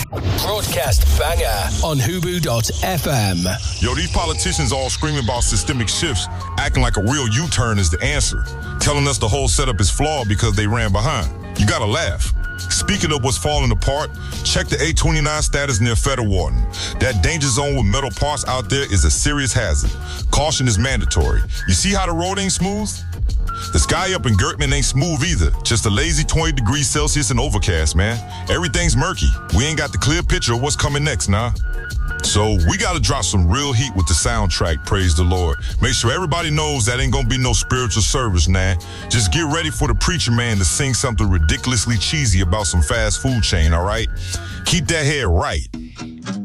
Broadcast banger on Hubu.fm. Yo, these politicians all screaming about systemic shifts, acting like a real U-turn is the answer, telling us the whole setup is flawed because they ran behind. You gotta laugh. Speaking of what's falling apart, check the A29 status near Fetterwarden. That danger zone with metal parts out there is a serious hazard. Caution is mandatory. You see how the road ain't smooth? The sky up in Gertman ain't smooth either. Just a lazy 20 degrees Celsius and overcast, man. Everything's murky. We ain't got the clear picture of what's coming next, nah. So we gotta drop some real heat with the soundtrack, praise the Lord. Make sure everybody knows that ain't gonna be no spiritual service, nah. Just get ready for the preacher man to sing something ridiculously cheesy about some fast food chain, all right? Keep that head right.